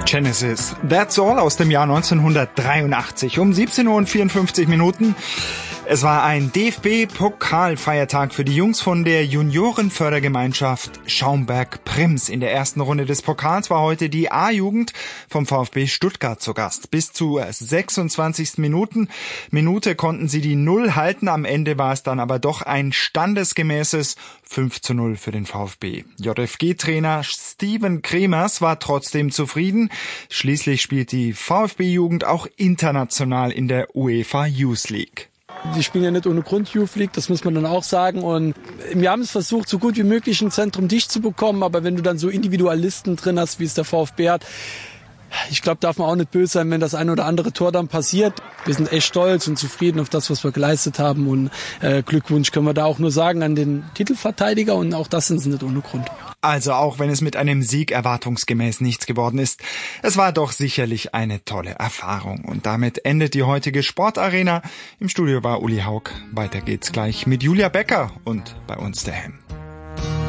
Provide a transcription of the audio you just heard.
Genesis, That's All aus dem Jahr 1983 um 17:54 Uhr. Es war ein DFB-Pokalfeiertag für die Jungs von der Juniorenfördergemeinschaft Schaumburg-Prims. In der ersten Runde des Pokals war heute die A-Jugend vom VfB Stuttgart zu Gast. Bis zur 26. Minute konnten sie die Null halten. Am Ende war es dann aber doch ein standesgemäßes 5:0 für den VfB. JFG-Trainer Steven Kremers war trotzdem zufrieden. Schließlich spielt die VfB-Jugend auch international in der UEFA Youth League. Die spielen ja nicht ohne Grund Youth League, das muss man dann auch sagen. Und wir haben es versucht, so gut wie möglich ein Zentrum dicht zu bekommen. Aber wenn du dann so Individualisten drin hast, wie es der VfB hat, ich glaube, darf man auch nicht böse sein, wenn das ein oder andere Tor dann passiert. Wir sind echt stolz und zufrieden auf das, was wir geleistet haben. Und Glückwunsch können wir da auch nur sagen an den Titelverteidiger. Und auch das sind sie nicht ohne Grund. Also auch wenn es mit einem Sieg erwartungsgemäß nichts geworden ist, es war doch sicherlich eine tolle Erfahrung. Und damit endet die heutige Sportarena. Im Studio war Uli Haug. Weiter geht's gleich mit Julia Becker und bei uns der Hem.